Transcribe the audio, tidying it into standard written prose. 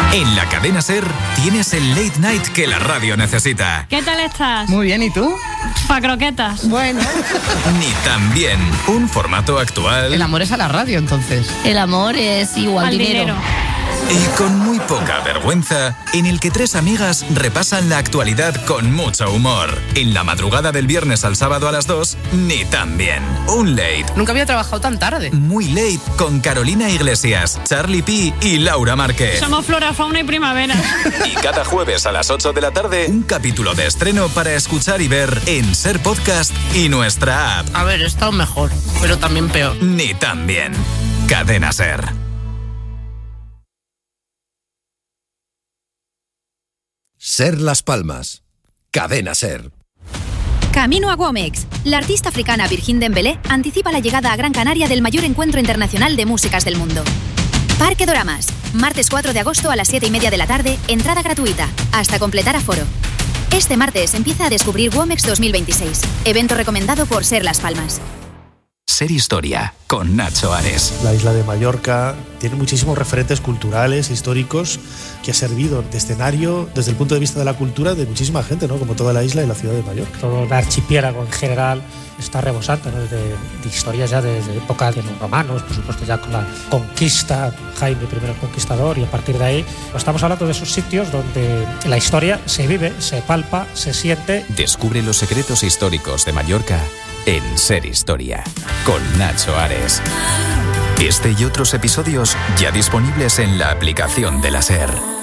En la cadena SER tienes el late night que la radio necesita. ¿Qué tal estás? Muy bien, ¿y tú? Pa' croquetas. Bueno. Ni tan bien. Un formato actual. El amor es a la radio, entonces. El amor es igual Al dinero. Y con muy poca vergüenza, en el que tres amigas repasan la actualidad con mucho humor. En la madrugada del viernes al sábado a las 2, ni tan bien. Un late. Nunca había trabajado tan tarde. Muy late con Carolina Iglesias, Charlie P y Laura Márquez. Somos flora, fauna y primavera. Y cada jueves a las 8 de la tarde, un capítulo de estreno para escuchar y ver en SER Podcast y nuestra app. A ver, he estado mejor, pero también peor. Ni tan bien. Cadena SER. SER Las Palmas. Cadena SER. Camino a Womex. La artista africana Virgin Dembélé anticipa la llegada a Gran Canaria del mayor encuentro internacional de músicas del mundo. Parque Doramas. Martes 4 de agosto a las 7:30 de la tarde. Entrada gratuita. Hasta completar aforo. Este martes empieza a descubrir Womex 2026. Evento recomendado por SER Las Palmas. SER Historia con Nacho Ares. La isla de Mallorca tiene muchísimos referentes culturales, históricos, que ha servido de escenario desde el punto de vista de la cultura de muchísima gente, ¿no? Como toda la isla y la ciudad de Mallorca. Todo el archipiélago en general está rebosante, ¿no? de historias ya desde época de los romanos, por supuesto ya con la conquista, Jaime I el Conquistador, y a partir de ahí estamos hablando de esos sitios donde la historia se vive, se palpa, se siente. Descubre los secretos históricos de Mallorca en SER Historia con Nacho Ares. Este y otros episodios ya disponibles en la aplicación de la SER.